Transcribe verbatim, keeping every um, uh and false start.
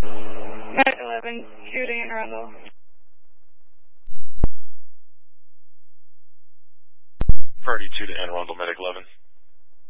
Medic eleven, shooting in Arundel. Priority two to Anne Arundel, Medic eleven.